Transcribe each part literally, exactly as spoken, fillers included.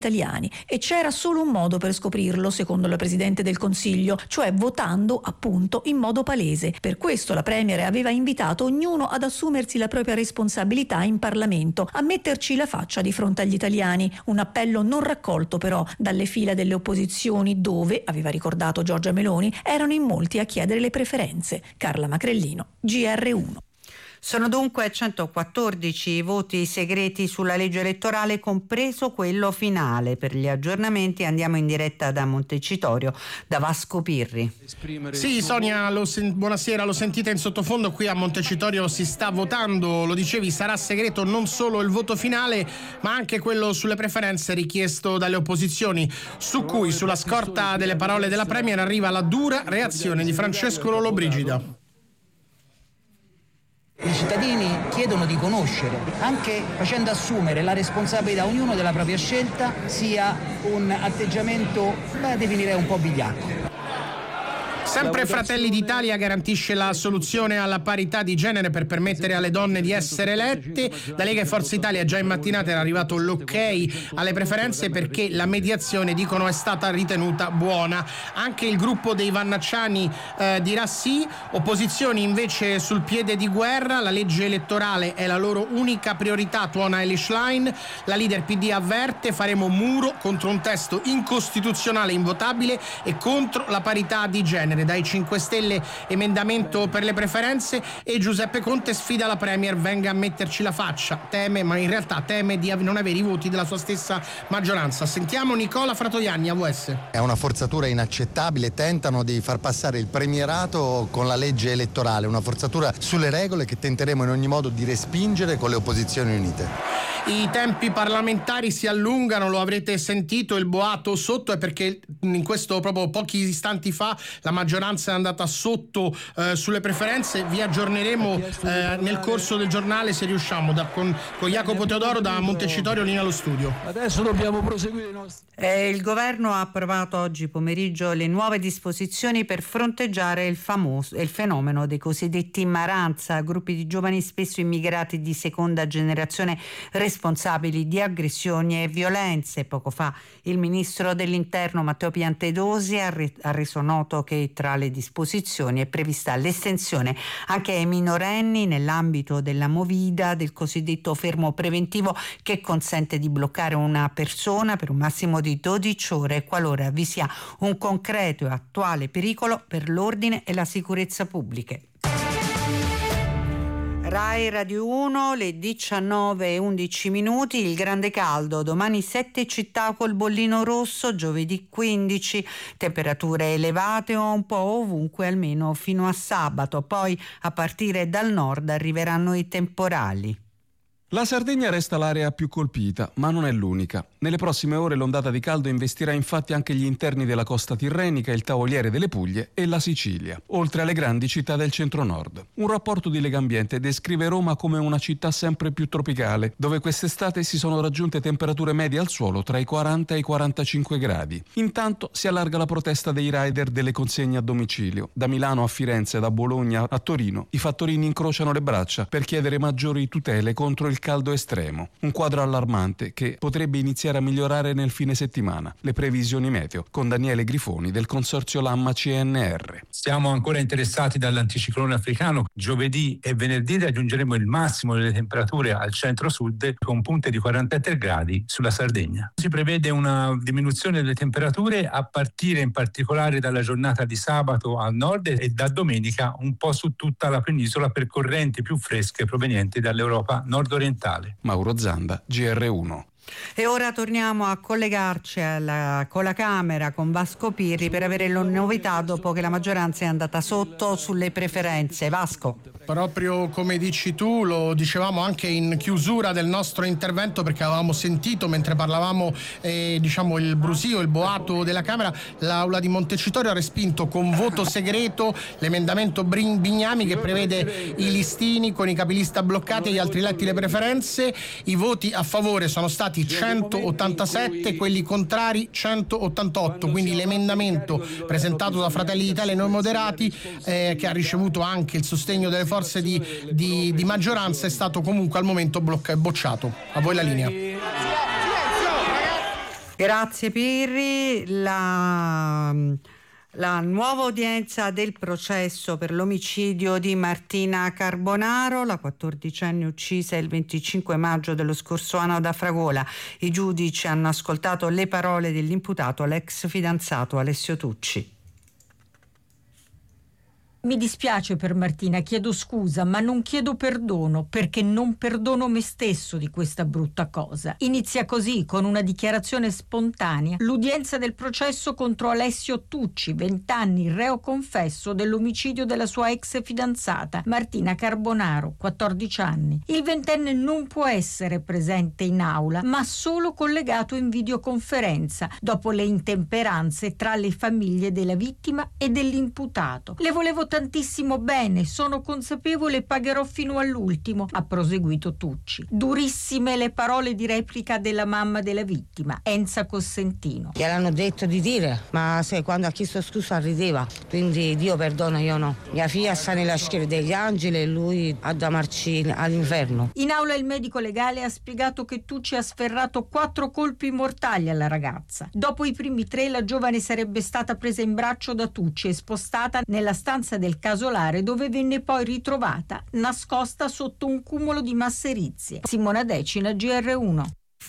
italiani, e c'era solo un modo per scoprirlo, secondo la Presidente del Consiglio, cioè votando appunto in modo palese. Per questo la Premier aveva invitato ognuno ad assumersi la propria responsabilità in Parlamento, a metterci la faccia di fronte agli italiani, un appello non raccolto però dalle fila delle opposizioni dove, aveva ricordato Giorgia Meloni, erano in molti a chiedere le preferenze. Carla Macrellino, G R uno. Sono dunque centoquattordici i voti segreti sulla legge elettorale, compreso quello finale. Per gli aggiornamenti andiamo in diretta da Montecitorio, da Vasco Pirri. Sì, Sonia, lo sen- buonasera, lo sentite in sottofondo, qui a Montecitorio si sta votando, lo dicevi, sarà segreto non solo il voto finale ma anche quello sulle preferenze richiesto dalle opposizioni, su cui sulla scorta delle parole della Premier arriva la dura reazione di Francesco Lollobrigida. I cittadini chiedono di conoscere, anche facendo assumere la responsabilità ognuno della propria scelta, sia un atteggiamento, beh, definirei un po' vigliacco. Sempre Fratelli d'Italia garantisce la soluzione alla parità di genere per permettere alle donne di essere elette. Da Lega e Forza Italia già in mattinata era arrivato l'ok alle preferenze perché la mediazione, dicono, è stata ritenuta buona. Anche il gruppo dei Vannacciani eh, dirà sì. Opposizioni invece sul piede di guerra. La legge elettorale è la loro unica priorità, tuona Elish Line. La leader P D avverte: faremo muro contro un testo incostituzionale, invotabile e contro la parità di genere. Dai cinque Stelle emendamento per le preferenze, e Giuseppe Conte sfida la Premier: venga a metterci la faccia. Teme, ma in realtà teme di non avere i voti della sua stessa maggioranza. Sentiamo Nicola Fratoianni, A V S. È una forzatura inaccettabile, tentano di far passare il premierato con la legge elettorale, una forzatura sulle regole che tenteremo in ogni modo di respingere con le opposizioni unite. I tempi parlamentari si allungano, lo avrete sentito, il boato sotto è perché in questo proprio pochi istanti fa la maggioranza è andata sotto eh, sulle preferenze. Vi aggiorneremo eh, nel corso del giornale se riusciamo. Da, con, con Jacopo Teodoro da Montecitorio, linea allo studio. Adesso dobbiamo proseguire i nostri... Eh, il governo ha approvato oggi pomeriggio le nuove disposizioni per fronteggiare il famoso il fenomeno dei cosiddetti maranza, gruppi di giovani spesso immigrati di seconda generazione responsabili di aggressioni e violenze. Poco fa il ministro dell'Interno Matteo Piantedosi ha, re- ha reso noto che tra le disposizioni è prevista l'estensione anche ai minorenni nell'ambito della movida del cosiddetto fermo preventivo, che consente di bloccare una persona per un massimo di dodici ore qualora vi sia un concreto e attuale pericolo per l'ordine e la sicurezza pubbliche. Rai Radio uno, le diciannove e undici minuti, il grande caldo, domani sette città col bollino rosso, giovedì quindici, temperature elevate un po' ovunque almeno fino a sabato, poi a partire dal nord arriveranno i temporali. La Sardegna resta l'area più colpita, ma non è l'unica. Nelle prossime ore l'ondata di caldo investirà infatti anche gli interni della costa tirrenica, il Tavoliere delle Puglie e la Sicilia, oltre alle grandi città del centro-nord. Un rapporto di Legambiente descrive Roma come una città sempre più tropicale, dove quest'estate si sono raggiunte temperature medie al suolo tra i quaranta e i quarantacinque gradi. Intanto si allarga la protesta dei rider delle consegne a domicilio. Da Milano a Firenze, da Bologna a Torino, i fattorini incrociano le braccia per chiedere maggiori tutele contro il caldo estremo. Un quadro allarmante che potrebbe iniziare a migliorare nel fine settimana. Le previsioni meteo con Daniele Grifoni del consorzio Lamma C N R. Siamo ancora interessati dall'anticiclone africano. Giovedì e venerdì raggiungeremo il massimo delle temperature al centro-sud con punte di quarantatré gradi sulla Sardegna. Si prevede una diminuzione delle temperature a partire in particolare dalla giornata di sabato al nord e da domenica un po' su tutta la penisola per correnti più fresche provenienti dall'Europa nord-orientale. Mauro Zanda, G R uno. E ora torniamo a collegarci alla, con la Camera, con Vasco Pirri, per avere le novità dopo che la maggioranza è andata sotto sulle preferenze. Vasco. Proprio come dici tu, lo dicevamo anche in chiusura del nostro intervento, perché avevamo sentito mentre parlavamo eh, diciamo il brusio, il boato della Camera. L'Aula di Montecitorio ha respinto con voto segreto l'emendamento Bignami che prevede i listini con i capilista bloccati e gli altri eletti le preferenze. I voti a favore sono stati centottantasette, quelli contrari centottantotto, quindi l'emendamento presentato da Fratelli d'Italia e Noi Moderati, eh, che ha ricevuto anche il sostegno delle forze di, di, di maggioranza, è stato comunque al momento blocca- bocciato. A voi la linea. Grazie Pirri. La, la nuova udienza del processo per l'omicidio di Martina Carbonaro, la quattordicenne uccisa il venticinque maggio dello scorso anno da Fragola. I giudici hanno ascoltato le parole dell'imputato, l'ex fidanzato Alessio Tucci. Mi dispiace per Martina, chiedo scusa, ma non chiedo perdono, perché non perdono me stesso di questa brutta cosa. Inizia così, con una dichiarazione spontanea, l'udienza del processo contro Alessio Tucci, vent'anni, reo confesso dell'omicidio della sua ex fidanzata, Martina Carbonaro, quattordici anni. Il ventenne non può essere presente in aula, ma solo collegato in videoconferenza, dopo le intemperanze tra le famiglie della vittima e dell'imputato. Le volevo tantissimo bene, sono consapevole e pagherò fino all'ultimo, ha proseguito Tucci. Durissime le parole di replica della mamma della vittima, Enza Cossentino. Gliel'hanno detto di dire, ma se quando ha chiesto scusa rideva, quindi Dio perdona, io no. Mia figlia sta nella schiera degli angeli e lui ha da marci all'inferno. In aula il medico legale ha spiegato che Tucci ha sferrato quattro colpi mortali alla ragazza. Dopo i primi tre la giovane sarebbe stata presa in braccio da Tucci e spostata nella stanza del casolare, dove venne poi ritrovata nascosta sotto un cumulo di masserizie. Simona Decina, G R uno.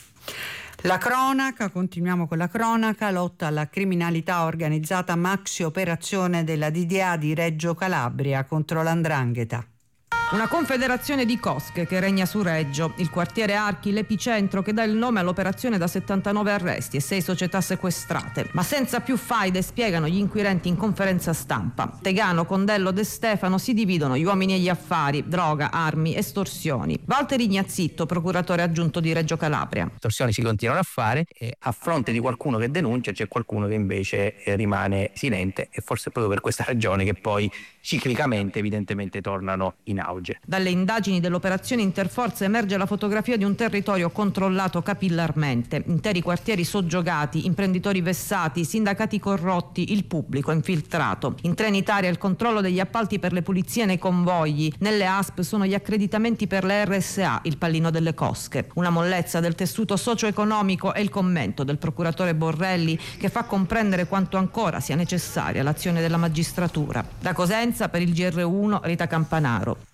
La cronaca, continuiamo con la cronaca, lotta alla criminalità organizzata, maxi operazione della D D A di Reggio Calabria contro l'Andrangheta. Una confederazione di cosche che regna su Reggio, il quartiere Archi, l'epicentro che dà il nome all'operazione da settantanove arresti e sei società sequestrate. Ma senza più faide, spiegano gli inquirenti in conferenza stampa. Tegano, Condello, De Stefano si dividono gli uomini e gli affari, droga, armi, estorsioni. Walter Ignazzitto, procuratore aggiunto di Reggio Calabria. Estorsioni si continuano a fare e a fronte di qualcuno che denuncia c'è qualcuno che invece eh, rimane silente, e forse è proprio per questa ragione che poi ciclicamente evidentemente tornano in auge. Dalle indagini dell'operazione Interforze emerge la fotografia di un territorio controllato capillarmente, interi quartieri soggiogati, imprenditori vessati, sindacati corrotti, il pubblico infiltrato. In Trenitalia il controllo degli appalti per le pulizie nei convogli, nelle A S P sono gli accreditamenti per le R S A, il pallino delle cosche. Una mollezza del tessuto socio-economico è il commento del procuratore Borrelli, che fa comprendere quanto ancora sia necessaria l'azione della magistratura. Da Cosenza per il G R uno Rita Campanaro.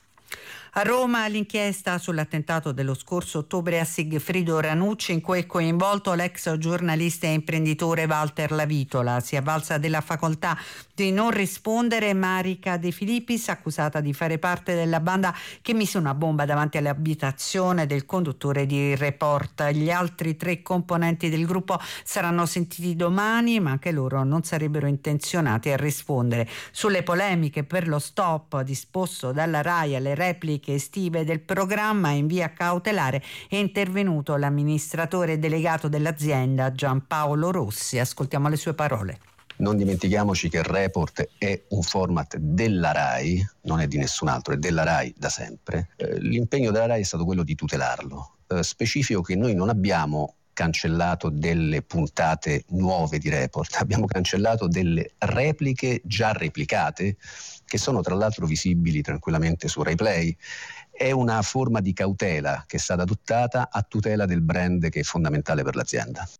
A Roma l'inchiesta sull'attentato dello scorso ottobre a Sigfrido Ranucci, in cui è coinvolto l'ex giornalista e imprenditore Walter Lavitola. Si è avvalsa della facoltà di non rispondere Marica De Filippis, accusata di fare parte della banda che mise una bomba davanti all'abitazione del conduttore di Report. Gli altri tre componenti del gruppo saranno sentiti domani, ma anche loro non sarebbero intenzionati a rispondere. Sulle polemiche per lo stop disposto dalla RAI alle repliche estive del programma, in via cautelare è intervenuto l'amministratore delegato dell'azienda Giampaolo Rossi. Ascoltiamo le sue parole. Non dimentichiamoci che il Report è un format della RAI, non è di nessun altro, è della RAI da sempre. Eh, l'impegno della RAI è stato quello di tutelarlo. Eh, specifico che noi non abbiamo cancellato delle puntate nuove di Report, abbiamo cancellato delle repliche già replicate, che sono tra l'altro visibili tranquillamente su RaiPlay. È una forma di cautela che è stata adottata a tutela del brand che è fondamentale per l'azienda.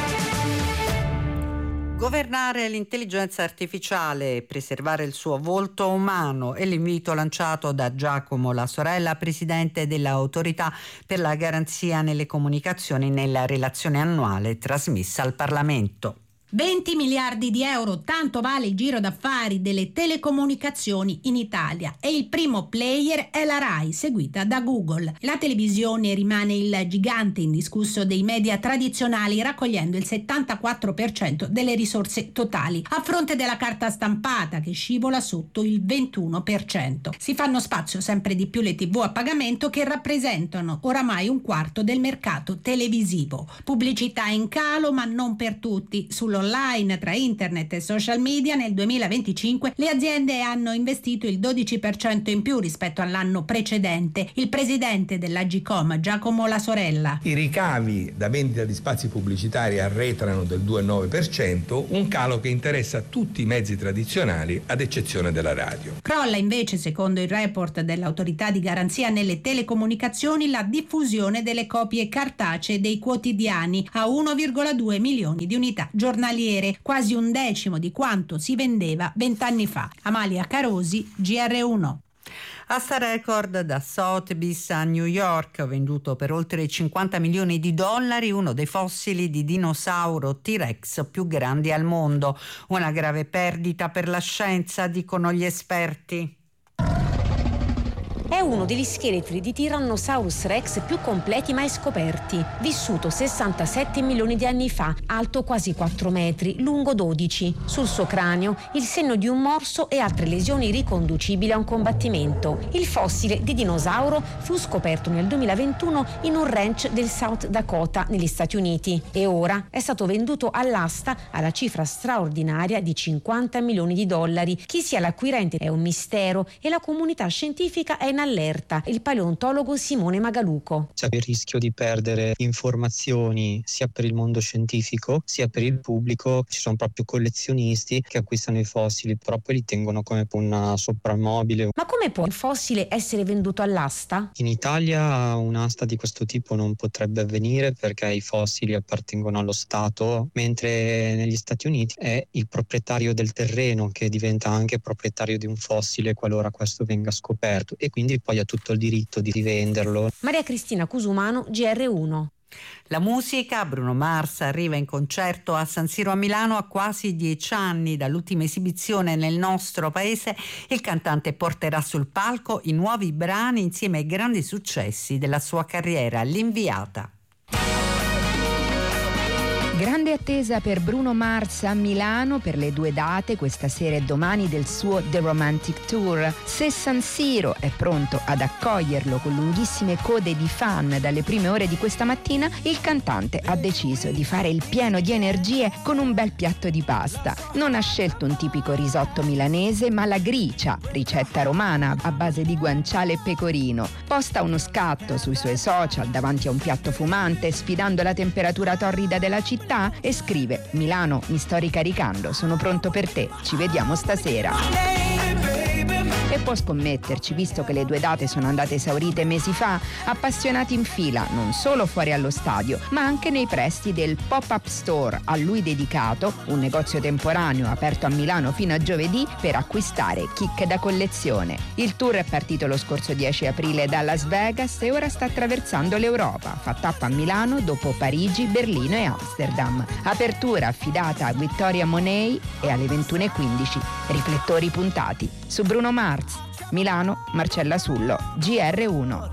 Governare l'intelligenza artificiale e preservare il suo volto umano è l'invito lanciato da Giacomo La Sorella, presidente dell'Autorità per la garanzia nelle comunicazioni, nella relazione annuale trasmessa al Parlamento. venti miliardi di euro, tanto vale il giro d'affari delle telecomunicazioni in Italia, e il primo player è la RAI, seguita da Google. La televisione rimane il gigante indiscusso dei media tradizionali, raccogliendo il settantaquattro per cento delle risorse totali, a fronte della carta stampata che scivola sotto il ventuno per cento. Si fanno spazio sempre di più le tivù a pagamento, che rappresentano oramai un quarto del mercato televisivo. Pubblicità in calo, ma non per tutti. Sullo online tra internet e social media, nel duemilaventicinque le aziende hanno investito il dodici per cento in più rispetto all'anno precedente. Il presidente dell'Agcom, Giacomo La Sorella. I ricavi da vendita di spazi pubblicitari arretrano del due virgola nove per cento, un calo che interessa tutti i mezzi tradizionali ad eccezione della radio. Crolla invece, secondo il report dell'autorità di garanzia nelle telecomunicazioni, la diffusione delle copie cartacee dei quotidiani a uno virgola due milioni di unità giornaliere, quasi un decimo di quanto si vendeva vent'anni fa. Amalia Carosi, G R uno. Asta record da Sotheby's a New York, venduto per oltre cinquanta milioni di dollari, uno dei fossili di dinosauro T-Rex più grandi al mondo. Una grave perdita per la scienza, dicono gli esperti. È uno degli scheletri di Tyrannosaurus Rex più completi mai scoperti. Vissuto sessantasette milioni di anni fa, alto quasi quattro metri, lungo dodici. Sul suo cranio il segno di un morso e altre lesioni riconducibili a un combattimento. Il fossile di dinosauro fu scoperto nel duemilaventuno in un ranch del South Dakota, negli Stati Uniti, e ora è stato venduto all'asta alla cifra straordinaria di cinquanta milioni di dollari. Chi sia l'acquirente è un mistero e la comunità scientifica è in allerta. Il paleontologo Simone Magaluco. C'è il rischio di perdere informazioni sia per il mondo scientifico sia per il pubblico. Ci sono proprio collezionisti che acquistano i fossili, però poi li tengono come un soprammobile. Ma come può il fossile essere venduto all'asta? In Italia un'asta di questo tipo non potrebbe avvenire perché i fossili appartengono allo Stato, mentre negli Stati Uniti è il proprietario del terreno che diventa anche proprietario di un fossile qualora questo venga scoperto, e quindi poi ha tutto il diritto di rivenderlo. Maria Cristina Cusumano, G R uno. La musica, Bruno Mars arriva in concerto a San Siro a Milano a quasi dieci anni dall'ultima esibizione nel nostro paese. Il cantante porterà sul palco i nuovi brani insieme ai grandi successi della sua carriera. L'Inviata. Grande attesa per Bruno Mars a Milano per le due date, questa sera e domani, del suo The Romantic Tour. Se San Siro è pronto ad accoglierlo con lunghissime code di fan dalle prime ore di questa mattina, il cantante ha deciso di fare il pieno di energie con un bel piatto di pasta. Non ha scelto un tipico risotto milanese, ma la gricia, ricetta romana a base di guanciale e pecorino. Posta uno scatto sui suoi social davanti a un piatto fumante, sfidando la temperatura torrida della città, e scrive: Milano, mi sto ricaricando, sono pronto per te, ci vediamo stasera. E può scommetterci, visto che le due date sono andate esaurite mesi fa, appassionati in fila non solo fuori allo stadio, ma anche nei pressi del pop-up store a lui dedicato, un negozio temporaneo aperto a Milano fino a giovedì per acquistare chicche da collezione. Il tour è partito lo scorso dieci aprile da Las Vegas e ora sta attraversando l'Europa. Fa tappa a Milano dopo Parigi, Berlino e Amsterdam. Apertura affidata a Vittoria Monei e alle ventuno e quindici riflettori puntati su Bruno Mars. Milano, Marcella Sullo, G R uno.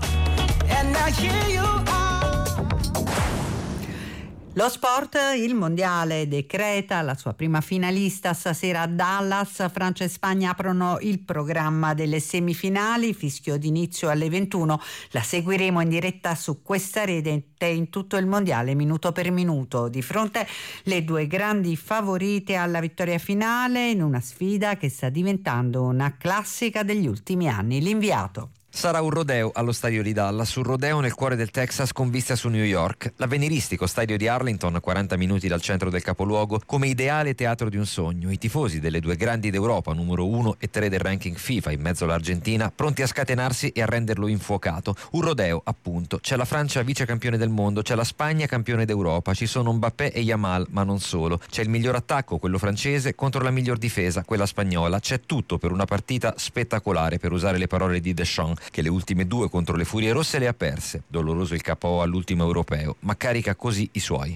Lo sport, il mondiale decreta la sua prima finalista stasera a Dallas. Francia e Spagna aprono il programma delle semifinali, fischio d'inizio alle ventuno. La seguiremo in diretta su questa rete in tutto il mondiale, minuto per minuto. Di fronte le due grandi favorite alla vittoria finale in una sfida che sta diventando una classica degli ultimi anni. L'inviato. Sarà un rodeo allo stadio di Dallas, un rodeo nel cuore del Texas con vista su New York. L'avveniristico stadio di Arlington, quaranta minuti dal centro del capoluogo, come ideale teatro di un sogno. I tifosi delle due grandi d'Europa, numero uno e tre del ranking FIFA, in mezzo all'Argentina, pronti a scatenarsi e a renderlo infuocato. Un rodeo, appunto. C'è la Francia vice campione del mondo, c'è la Spagna campione d'Europa, ci sono Mbappé e Yamal, ma non solo. C'è il miglior attacco, quello francese, contro la miglior difesa, quella spagnola. C'è tutto per una partita spettacolare, per usare le parole di Deschamps, che le ultime due contro le Furie Rosse le ha perse. Doloroso il K O all'ultimo europeo, ma carica così i suoi.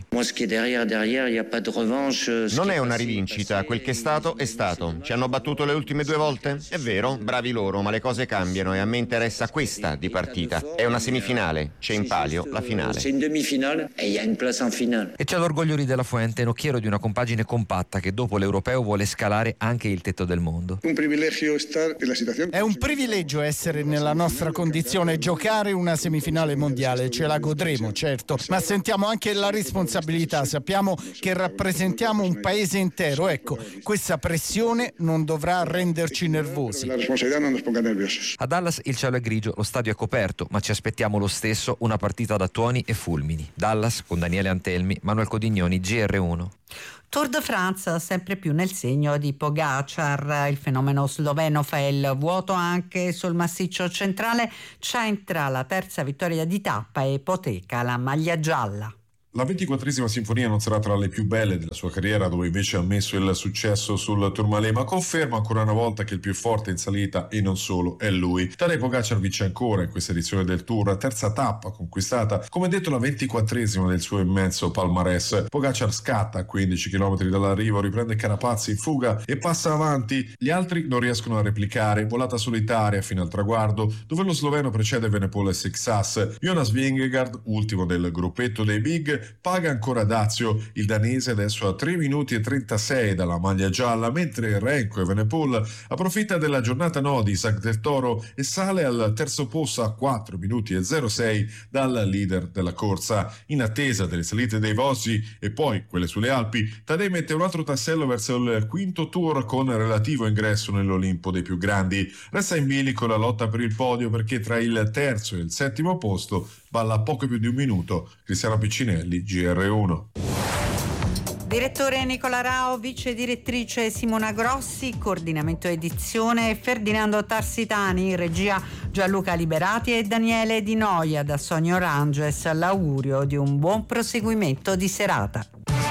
Non è una rivincita, quel che è stato è stato. Ci hanno battuto le ultime due volte? È vero, bravi loro, ma le cose cambiano e a me interessa questa di partita. È una semifinale, c'è in palio la finale. E c'è l'orgoglio di De La Fuente, nocchiero di una compagine compatta che dopo l'europeo vuole scalare anche il tetto del mondo. È un privilegio essere nella nostra condizione. Giocare una semifinale mondiale ce la godremo, certo, ma sentiamo anche la responsabilità. Sappiamo che rappresentiamo un paese intero. Ecco, questa pressione non dovrà renderci nervosi. A Dallas il cielo è grigio, lo stadio è coperto, ma ci aspettiamo lo stesso una partita da tuoni e fulmini. Dallas con Daniele Antelmi, Manuel Codignoni, G R uno. Tour de France sempre più nel segno di Pogacar, il fenomeno sloveno fa il vuoto anche sul massiccio centrale, centra la terza vittoria di tappa e ipoteca la maglia gialla. La ventiquattresima sinfonia non sarà tra le più belle della sua carriera, dove invece ha ammesso il successo sul Tourmalet, ma conferma ancora una volta che il più forte in salita, e non solo, è lui. Tadej Pogacar vince ancora in questa edizione del Tour, terza tappa conquistata, come detto la ventiquattresima del suo immenso palmarès. Pogacar scatta a quindici chilometri dall'arrivo, riprende Carapazzi in fuga e passa avanti. Gli altri non riescono a replicare, volata solitaria fino al traguardo, dove lo sloveno precede Evenepoel e Sixas. Jonas Vingegaard, ultimo del gruppetto dei big, paga ancora dazio. Il danese adesso a tre minuti e trentasei dalla maglia gialla, mentre Renko Evenepoel approfitta della giornata no di Isaac del Toro e sale al terzo posto a quattro minuti e zero sei dal leader della corsa. In attesa delle salite dei Vosgi e poi quelle sulle Alpi, Tadej mette un altro tassello verso il quinto tour con relativo ingresso nell'Olimpo dei più grandi. Resta in bilico la lotta per il podio, perché tra il terzo e il settimo posto balla poco più di un minuto. Cristiano Piccinelli, G R uno. Direttore Nicola Rao, vice direttrice Simona Grossi, coordinamento edizione Ferdinando Tarsitani, regia Gianluca Liberati e Daniele Di Noia. Da Sonia Oranges l'augurio di un buon proseguimento di serata.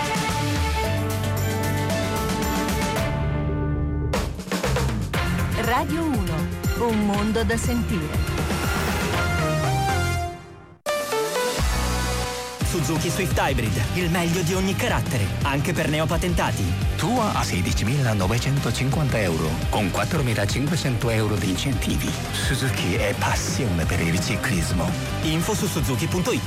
Radio uno, un mondo da sentire. Suzuki Swift Hybrid, il meglio di ogni carattere, anche per neopatentati. Tua a sedicimilanovecentocinquanta euro, con quattromilacinquecento euro di incentivi. Suzuki è passione per il ciclismo. Info su suzuki punto it.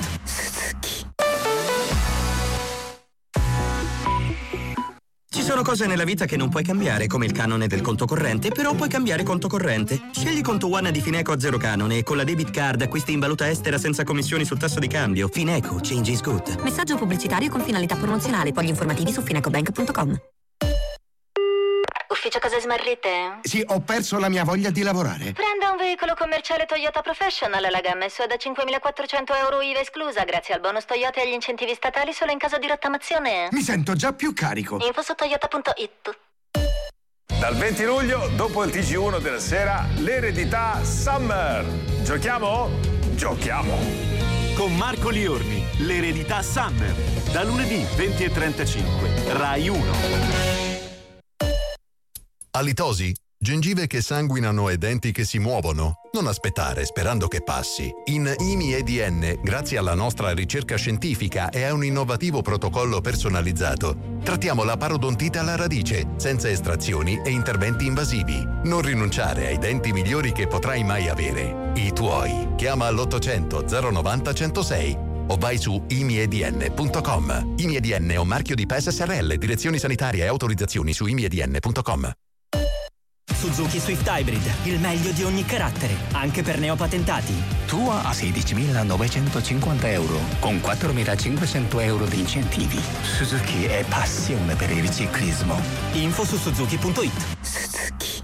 Ci sono cose nella vita che non puoi cambiare, come il canone del conto corrente, però puoi cambiare conto corrente. Scegli Conto One di Fineco a zero canone e con la debit card acquisti in valuta estera senza commissioni sul tasso di cambio. Fineco, change is good. Messaggio pubblicitario con finalità promozionale. Poi gli informativi su finecobank punto com. Ufficio cose smarrite? Sì, ho perso la mia voglia di lavorare. Prenda un veicolo commerciale Toyota Professional. La gamma è sua da cinquemilaquattrocento euro I V A esclusa, grazie al bonus Toyota e agli incentivi statali solo in caso di rottamazione. Mi sento già più carico. Info su toyota punto it. Dal venti luglio, dopo il T G uno della sera, l'eredità Summer. Giochiamo? Giochiamo! Con Marco Liorni, l'eredità Summer. Da lunedì venti e trentacinque, Rai uno. Alitosi? Gengive che sanguinano e denti che si muovono? Non aspettare sperando che passi. In I M I E D N, grazie alla nostra ricerca scientifica e a un innovativo protocollo personalizzato, trattiamo la parodontite alla radice, senza estrazioni e interventi invasivi. Non rinunciare ai denti migliori che potrai mai avere. I tuoi. Chiama all'ottocento zero novanta centosei o vai su i m i e d n punto com. I M I E D N è un marchio di P E S S R L, direzioni sanitarie e autorizzazioni su i m i e d n punto com. Suzuki Swift Hybrid, il meglio di ogni carattere, anche per neopatentati. Tua a sedicimilanovecentocinquanta euro, con quattromilacinquecento euro di incentivi. Suzuki è passione per il ciclismo. Info su suzuki punto it. Suzuki.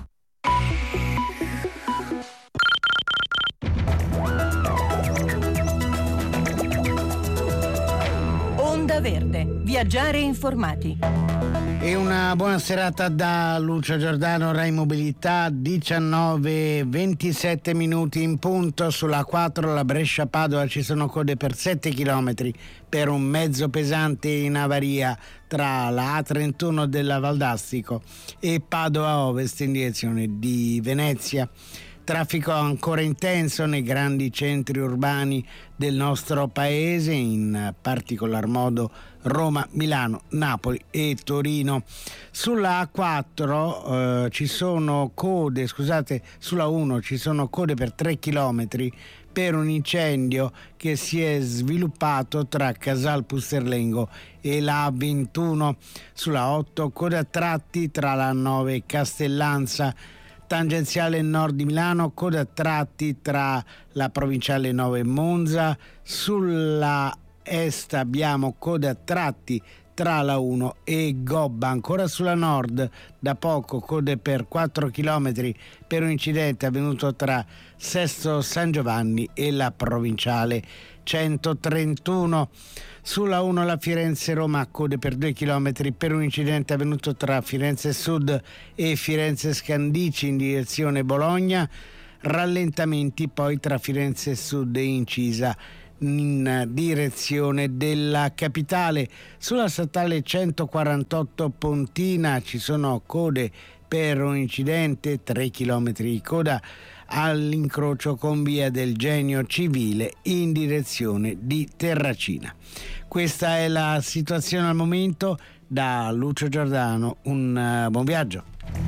Onda Verde, viaggiare informati. E una buona serata da Lucia Giordano, Rai Mobilità. Diciannove e ventisette minuti in punto. Sulla quattro la Brescia-Padova ci sono code per sette chilometri per un mezzo pesante in avaria tra la A trentuno della Valdastico e Padova Ovest in direzione di Venezia. Traffico ancora intenso nei grandi centri urbani del nostro paese, in particolar modo Roma, Milano, Napoli e Torino. Sulla A quattro eh, ci sono code, scusate, sulla uno ci sono code per tre chilometri per un incendio che si è sviluppato tra Casal Pusterlengo e la A ventuno. Sulla otto code a tratti tra la nove e Castellanza. tangenziale nord di Milano, coda a tratti tra la provinciale nove e Monza. Sulla est abbiamo coda a tratti tra la uno e Gobba. Ancora sulla nord da poco code per quattro chilometri per un incidente avvenuto tra Sesto San Giovanni e la provinciale centotrentuno. Sulla uno la Firenze-Roma code per due chilometri per un incidente avvenuto tra Firenze Sud e Firenze Scandici in direzione Bologna. Rallentamenti poi tra Firenze Sud e Incisa in direzione della capitale. Sulla statale centoquarantotto Pontina ci sono code per un incidente, tre chilometri di coda all'incrocio con via del Genio Civile in direzione di Terracina. Questa è la situazione al momento. Da Lucio Giordano un uh, buon viaggio.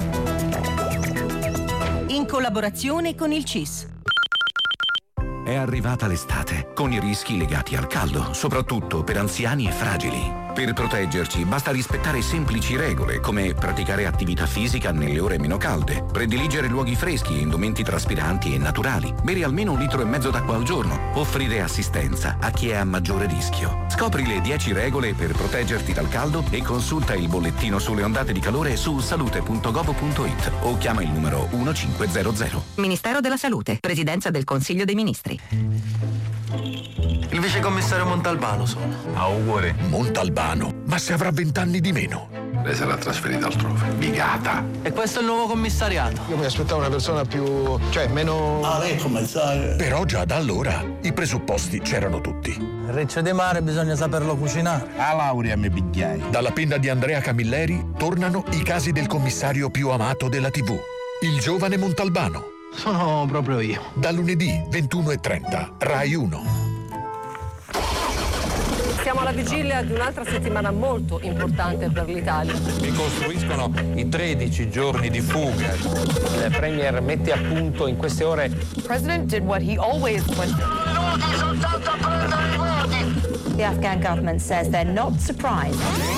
In collaborazione con il C I S. È arrivata l'estate, con i rischi legati al caldo, soprattutto per anziani e fragili. Per proteggerci basta rispettare semplici regole, come praticare attività fisica nelle ore meno calde, prediligere luoghi freschi e indumenti traspiranti e naturali, bere almeno un litro e mezzo d'acqua al giorno, offrire assistenza a chi è a maggiore rischio. Scopri le dieci regole per proteggerti dal caldo e consulta il bollettino sulle ondate di calore su salute punto gov punto it o chiama il numero millecinquecento. Ministero della Salute, Presidenza del Consiglio dei Ministri. Il vicecommissario Montalbano sono. Augure. Montalbano? Ma se avrà vent'anni di meno. Lei sarà trasferita altrove. Figata. E questo è il nuovo commissariato. Io mi aspettavo una persona più... cioè meno... Ah, lei commissario. Però già da allora i presupposti c'erano tutti. Recce di mare bisogna saperlo cucinare. A laurea mi pigliai. Dalla penna di Andrea Camilleri tornano i casi del commissario più amato della tivù. Il giovane Montalbano. Sono proprio io. Da lunedì ventuno e trenta, Rai uno. Siamo alla vigilia di un'altra settimana molto importante per l'Italia. Ricostruiscono i tredici giorni di fuga. Il Premier mette a punto in queste ore. The President did what he always would. The Afghan government says they're not surprised.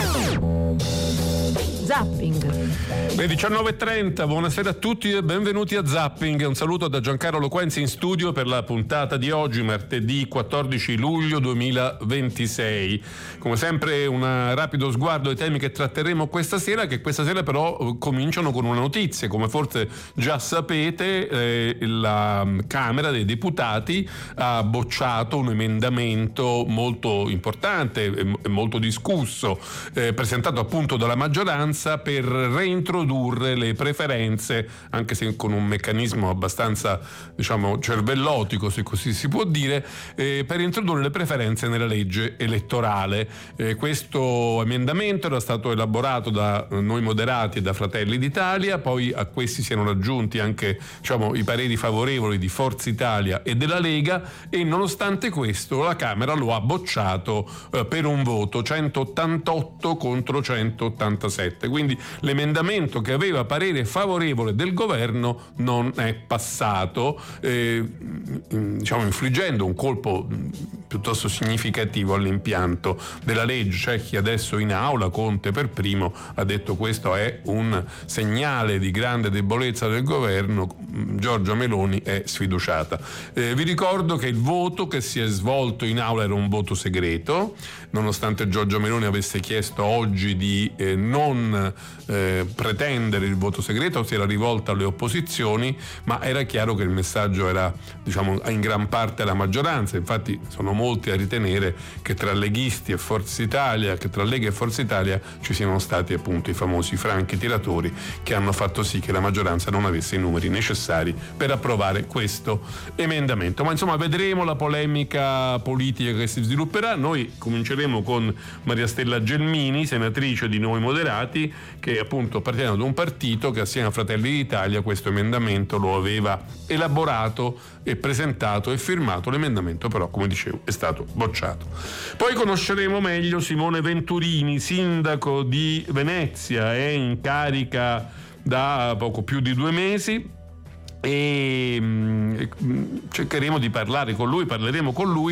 Zapping. Le diciannove e trenta, buonasera a tutti e benvenuti a Zapping. Un saluto da Giancarlo Quenzi in studio per la puntata di oggi, martedì quattordici luglio duemilaventisei. Come sempre un rapido sguardo ai temi che tratteremo questa sera, che questa sera però cominciano con una notizia. Come forse già sapete, eh, la Camera dei Deputati ha bocciato un emendamento molto importante e molto discusso, eh, presentato appunto dalla maggioranza, per reintrodurre le preferenze, anche se con un meccanismo abbastanza, diciamo, cervellotico, se così si può dire, eh, per introdurre le preferenze nella legge elettorale. Eh, questo emendamento era stato elaborato da noi moderati e da Fratelli d'Italia, poi a questi si erano raggiunti anche, diciamo, i pareri favorevoli di Forza Italia e della Lega, e nonostante questo la Camera lo ha bocciato eh, per un voto, centottantotto contro centottantasette. Quindi l'emendamento che aveva parere favorevole del governo non è passato, eh, diciamo infliggendo un colpo piuttosto significativo all'impianto della legge. C'è chi adesso in aula, Conte per primo, ha detto questo è un segnale di grande debolezza del governo, Giorgia Meloni è sfiduciata. Eh, vi ricordo che il voto che si è svolto in aula era un voto segreto, nonostante Giorgia Meloni avesse chiesto oggi di eh, non eh, pretendere il voto segreto, si era rivolta alle opposizioni, ma era chiaro che il messaggio era, diciamo, in gran parte alla maggioranza. Infatti sono molti a ritenere che tra leghisti e Forza Italia, che tra Lega e Forza Italia ci siano stati appunto i famosi franchi tiratori che hanno fatto sì che la maggioranza non avesse i numeri necessari per approvare questo emendamento. Ma insomma vedremo la polemica politica che si svilupperà. Noi cominceremo con Maria Stella Gelmini, senatrice di Noi Moderati, che appunto appartiene ad un partito che assieme a Fratelli d'Italia questo emendamento lo aveva elaborato e presentato e firmato. L'emendamento però, come dicevo, è stato bocciato. Poi conosceremo meglio Simone Venturini, sindaco di Venezia, è in carica da poco più di due mesi e cercheremo di parlare con lui, parleremo con lui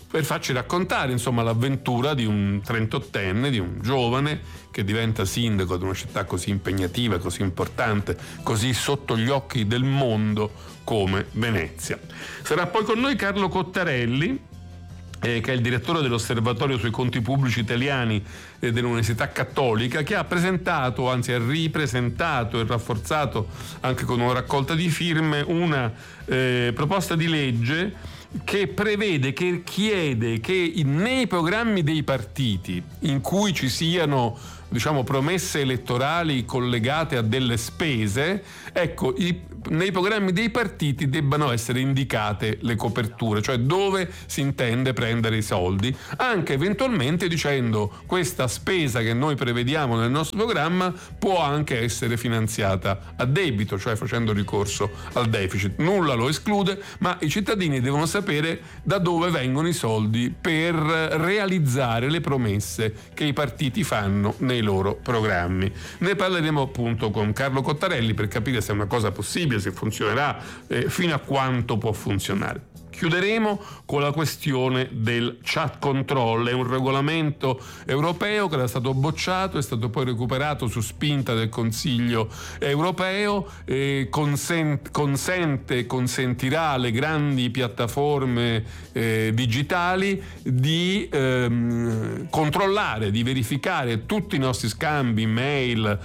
per farci raccontare insomma l'avventura di un trentottenne, di un giovane che diventa sindaco di una città così impegnativa, così importante, così sotto gli occhi del mondo come Venezia. Sarà poi con noi Carlo Cottarelli, Eh, che è il direttore dell'Osservatorio sui conti pubblici italiani eh, dell'Università Cattolica, che ha presentato, anzi ha ripresentato e rafforzato anche con una raccolta di firme una eh, proposta di legge che prevede, che chiede che nei programmi dei partiti in cui ci siano, diciamo, promesse elettorali collegate a delle spese, ecco, i, nei programmi dei partiti debbano essere indicate le coperture, cioè dove si intende prendere i soldi, anche eventualmente dicendo questa spesa che noi prevediamo nel nostro programma può anche essere finanziata a debito, cioè facendo ricorso al deficit. Nulla lo esclude, ma i cittadini devono sapere da dove vengono i soldi per realizzare le promesse che i partiti fanno nei loro programmi. Ne parleremo appunto con Carlo Cottarelli per capire se è una cosa possibile, se funzionerà, eh, fino a quanto può funzionare. Chiuderemo con la questione del chat control. È un regolamento europeo che era stato bocciato, è stato poi recuperato su spinta del Consiglio europeo, e consent- consente, consentirà alle grandi piattaforme eh, digitali di ehm, controllare, di verificare tutti i nostri scambi, mail,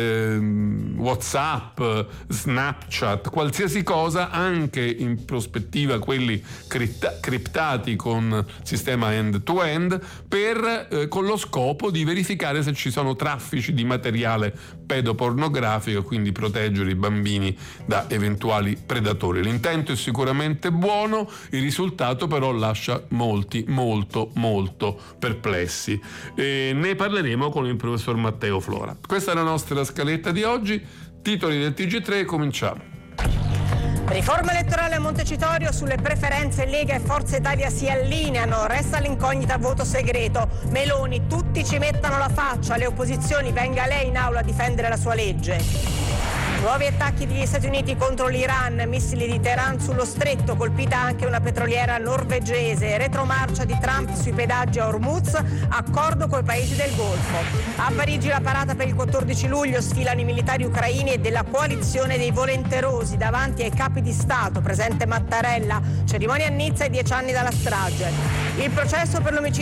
ehm, WhatsApp, Snapchat, qualsiasi cosa, anche in prospettiva quelli Cripta- criptati con sistema end-to-end, per eh, con lo scopo di verificare se ci sono traffici di materiale pedopornografico, quindi proteggere i bambini da eventuali predatori. L'intento è sicuramente buono, il risultato però lascia molti molto molto perplessi. E ne parleremo con il professor Matteo Flora. Questa è la nostra scaletta di oggi. Titoli del T G tre, cominciamo. Riforma elettorale a Montecitorio, sulle preferenze Lega e Forza Italia si allineano, resta l'incognita a voto segreto. Meloni, tutti ci mettano la faccia, le opposizioni, venga lei in aula a difendere la sua legge. Nuovi attacchi degli Stati Uniti contro l'Iran, missili di Teheran sullo stretto, colpita anche una petroliera norvegese, retromarcia di Trump sui pedaggi a Hormuz, accordo coi paesi del Golfo. A Parigi la parata per il quattordici luglio, sfilano i militari ucraini e della coalizione dei volenterosi davanti ai capi di Stato, presente Mattarella, cerimonia a Nizza e dieci anni dalla strage. Il processo per l'omicidio